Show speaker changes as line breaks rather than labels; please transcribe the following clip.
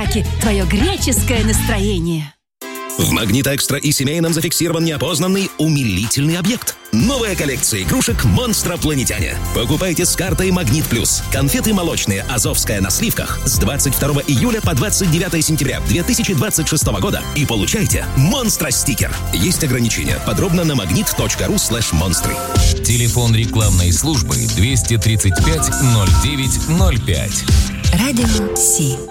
подарки, твое греческое настроение.
В «Магнит Экстра» и семейном зафиксирован неопознанный умилительный объект. Новая коллекция игрушек «Монстропланетяне». Покупайте с картой «Магнит Плюс». Конфеты молочные «Азовская» на сливках с 22 июля по 29 сентября 2026 года и получайте «Монстро-стикер». Есть ограничения. Подробно на magnet.ru/монстры.
Телефон рекламной службы 235 09 05.
Радио Си.